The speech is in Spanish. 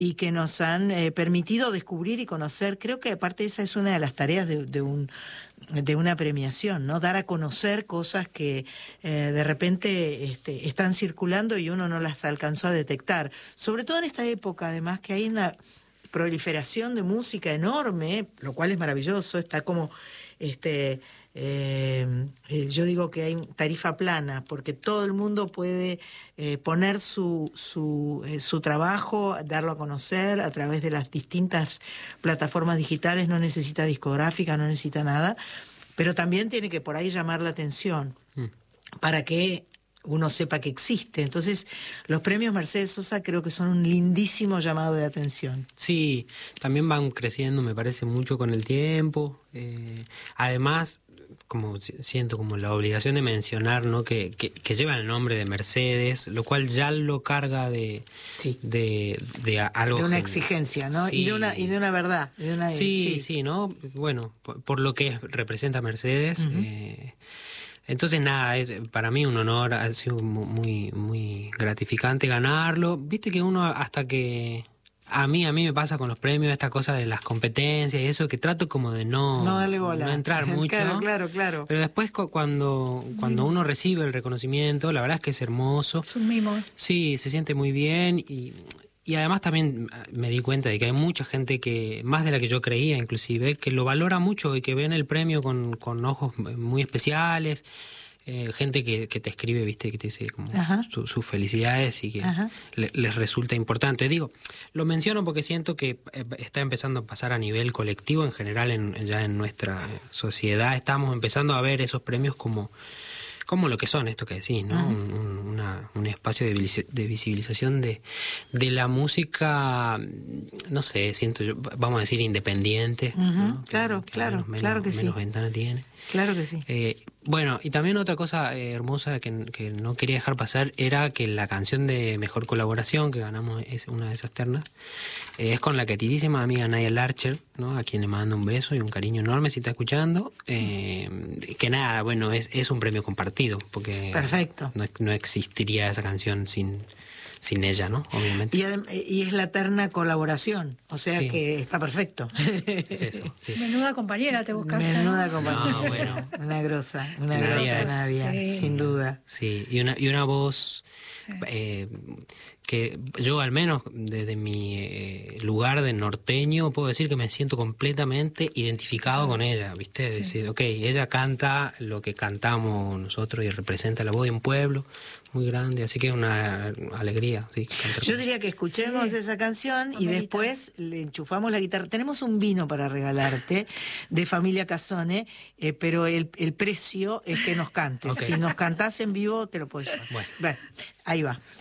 y que nos han permitido descubrir y conocer. Creo que aparte esa es una de las tareas de una premiación, ¿no? Dar a conocer cosas que de repente están circulando y uno no las alcanzó a detectar. Sobre todo en esta época, además, que hay una proliferación de música enorme, lo cual es maravilloso. Está como yo digo que hay tarifa plana, porque todo el mundo puede poner su trabajo, darlo a conocer a través de las distintas plataformas digitales. No necesita discográfica, no necesita nada, pero también tiene que por ahí llamar la atención para que uno sepa que existe. Entonces, los premios Mercedes Sosa creo que son un lindísimo llamado de atención. Sí, también van creciendo, me parece, mucho con el tiempo. Además, como siento como la obligación de mencionar, ¿no? que llevan el nombre de Mercedes, lo cual ya lo carga de algo, de una exigencia, ¿no? Sí. y de una verdad, sí, ¿no? Bueno, por lo que representa Mercedes. Entonces nada, es para mí un honor, ha sido muy, muy gratificante ganarlo. Viste que uno hasta que a mí me pasa con los premios esta cosa de las competencias y eso, que trato como de no darle bola, no entrar mucho. Claro. Pero después cuando uno recibe el reconocimiento, la verdad es que es hermoso. Es un mimo. Sí, se siente muy bien y además también me di cuenta de que hay mucha gente que, más de la que yo creía inclusive, que lo valora mucho y que ven el premio con ojos muy especiales. Gente que te escribe, viste, que te dice como sus felicidades y que les resulta importante. Digo, lo menciono porque siento que está empezando a pasar a nivel colectivo en general, ya en nuestra sociedad estamos empezando a ver esos premios como lo que son, esto que decís, ¿no? Un espacio de visibilización de la música, no sé, siento yo, vamos a decir independiente, ¿no? Claro que sí. Menos ventana tiene. Claro que sí. Bueno, y también otra cosa hermosa que no quería dejar pasar era que la canción de Mejor Colaboración, que ganamos es una de esas ternas, es con la queridísima amiga Nadia Larcher, ¿no? A quien le mando un beso y un cariño enorme si está escuchando. Que nada, bueno, es un premio compartido, porque perfecto. No existiría esa canción sin ella, ¿no? Obviamente. Y es la terna colaboración, o sea sí. Que está perfecto. Es eso, sí. Menuda compañera te buscaste. Menuda compañera. No, bueno. Una grosa Nadia, sí. Sin duda. Sí, y una voz que yo al menos desde mi lugar de norteño puedo decir que me siento completamente identificado con ella, ¿viste? Es decir, ella canta lo que cantamos nosotros y representa la voz de un pueblo muy grande, así que es una alegría. Sí, yo diría que escuchemos esa canción y después le enchufamos la guitarra. Tenemos un vino para regalarte de Familia Casone, pero el precio es que nos cantes. Si nos cantás en vivo te lo puedo llevar. Bueno, ahí va.